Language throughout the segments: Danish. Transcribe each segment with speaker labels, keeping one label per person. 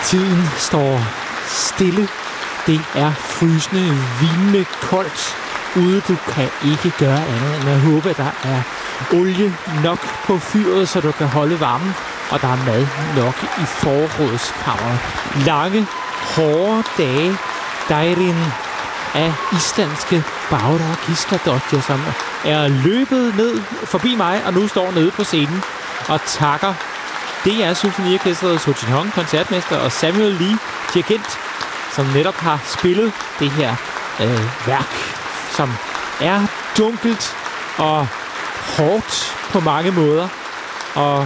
Speaker 1: Tiden står stille. Det er frysende, vindende koldt ude. Du kan ikke gøre andet end at håbe, at der er olie nok på fyret, så du kan holde varmen, og der er mad nok i forrådskammeret. Lange, hårde dage, Deirin af islandske Bára Gísladóttir, som er løbet ned forbi mig, og nu står nede på scenen og takker DR Symfoniorkestret, Soo Jin-Hong, koncertmester, og Samuel Lee, dirigent, som netop har spillet det her værk, som er dunkelt og hårdt på mange måder, og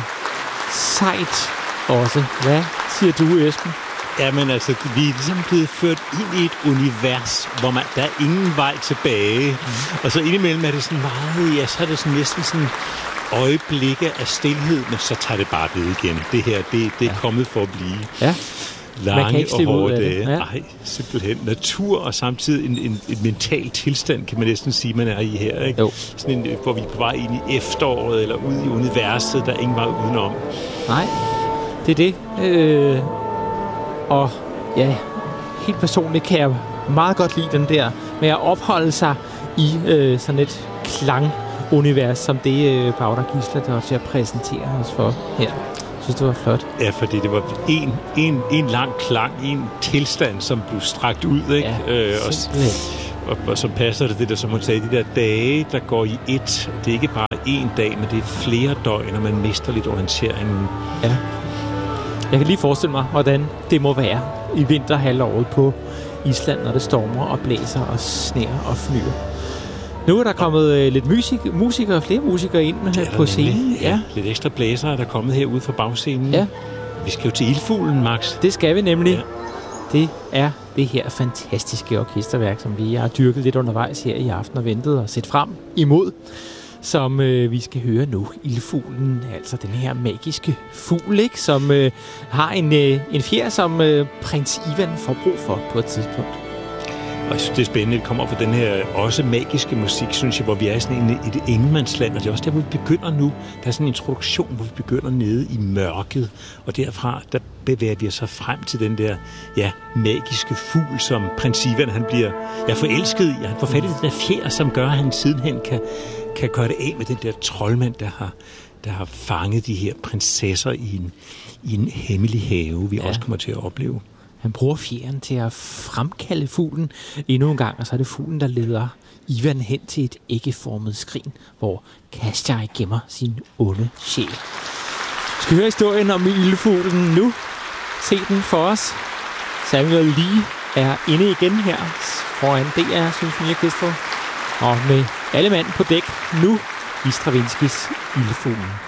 Speaker 1: sejt også. Hvad siger du, Esben?
Speaker 2: Jamen altså, vi er ligesom blevet ført ind i et univers, hvor der er ingen vej tilbage. Og så indimellem er det sådan meget, ja, så er det sådan næsten sådan øjeblikke af stilhed, men så tager det bare ved igen. Det her, det er kommet for at blive.
Speaker 1: Ja.
Speaker 2: Lange og hårde dage.
Speaker 1: Ja.
Speaker 2: Ej, simpelthen. Natur og samtidig en mental tilstand, kan man næsten sige, man er i her. Ikke?
Speaker 1: Jo.
Speaker 2: Sådan en, hvor vi er på vej ind i efteråret, eller ud i universet, der er ingen vej udenom.
Speaker 1: Nej, det er det. Og ja, helt personligt kan jeg meget godt lide den der med at opholde sig i sådan et klangunivers, som det Bára Gísladóttir præsenterer os for her. Jeg synes, det var flot.
Speaker 2: Ja, fordi det var en lang klang, en tilstand, som blev strakt ud, ikke?
Speaker 1: Ja,
Speaker 2: og så passer det der, som hun sagde, de der dage, der går i et. Det er ikke bare én dag, men det er flere døgn, og man mister lidt orienteringen.
Speaker 1: Ja. Jeg kan lige forestille mig, hvordan det må være i vinterhalvåret på Island, når det stormer og blæser og sner og flyver. Nu er der kommet lidt flere musikere ind på scenen.
Speaker 2: Ja, lidt ekstra blæsere er der kommet herude fra bagscenen.
Speaker 1: Ja.
Speaker 2: Vi skal jo til Ildfuglen, Max.
Speaker 1: Det skal vi nemlig. Ja. Det er det her fantastiske orkesterværk, som vi har dyrket lidt undervejs her i aften og ventet og set frem imod, som vi skal høre nu. Ildfuglen, altså den her magiske fugl, ikke? Som har en fjer, som prins Ivan får brug for på et tidspunkt.
Speaker 2: Og jeg synes, det er spændende, at vi kommer op for den her også magiske musik, synes jeg, hvor vi er sådan i et ingenmandsland, og det er også der, hvor vi begynder nu. Der er sådan en introduktion, hvor vi begynder nede i mørket, og derfra, der bevæger vi os så frem til den der, ja, magiske fugl, som prins Ivan, han bliver forelsket i. Han får fat i den der fjer, som gør, at han sidenhen kan gøre det af med den der troldmand, der har fanget de her prinsesser i en hemmelig have, vi også kommer til at opleve.
Speaker 1: Han bruger fjeren til at fremkalde fuglen endnu en gang, og så er det fuglen, der leder Ivan hen til et æggeformet skrin, hvor Kasjai gemmer sin onde sjæl. Vi skal høre historien om ildfuglen nu. Se den for os. Samuel Lee er inde igen her foran DR Symfoniorkestret, og med alle mand på dæk nu i Stravinskys Ildfuglen.